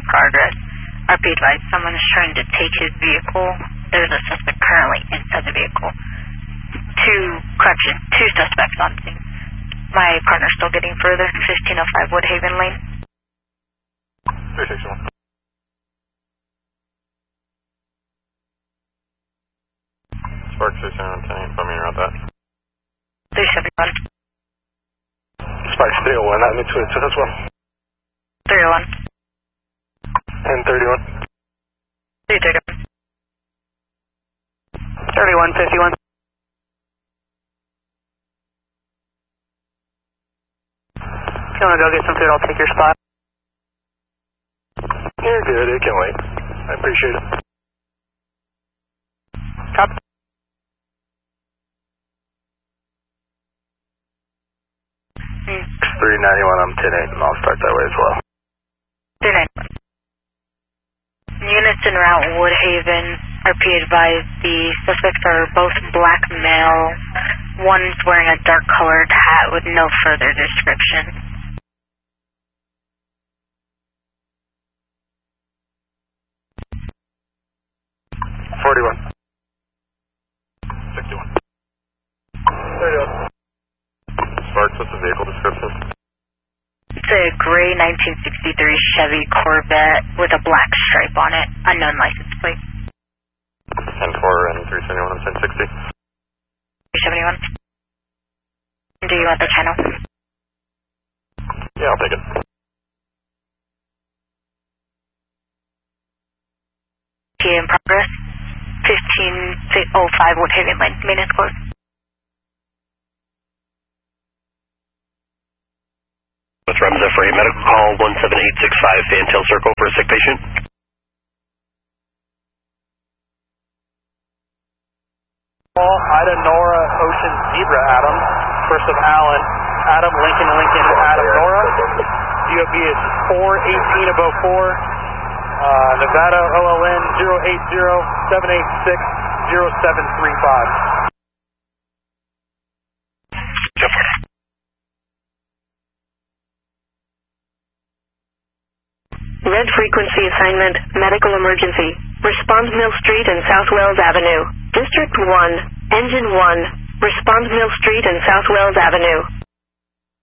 progress. RP advised someone is trying to take his vehicle. There's a suspect currently inside the vehicle. Two suspects on scene. My partner's still getting further. 1505 Woodhaven Lane. 361. Spark 610, put me around that. 371. Spark 301, I'm into it as well. 301. And 31. 331. 3151. If you want to go get some food, I'll take your spot. You're good, it can wait. I appreciate it. Copy. Mm. 391, I'm 10-8, and I'll start that way as well. 391. Units en route Woodhaven. RP advised the suspects are both black male. One's wearing a dark colored hat with no further description. $41. 61. 31. Sparks, what's the vehicle description? It's a gray 1963 Chevy Corvette with a black stripe on it. Unknown license plate. 10-4 and 371 on 1060. 371. Do you want the channel? Yeah, I'll take it. In progress. 1505 Woodhaven Lane. Maintenance close. What's Ramza for a medical call 17865 Fantail Circle for a sick patient? Ida, Nora, Ocean, Zebra, Adam. First of Allen, Adam, Lincoln, Adam, Nora. DOB is 418 above 4. Nevada, OLN 080-786-0735. Red frequency assignment, medical emergency. Response Mill Street and South Wells Avenue. District 1, Engine 1. Response Mill Street and South Wells Avenue.